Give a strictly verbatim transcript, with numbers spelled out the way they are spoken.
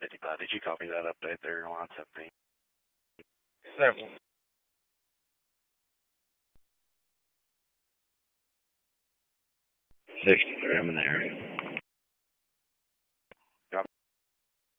fifty-five. Did you copy that update there on line seventeen? Several. sixty-three, I'm in the area.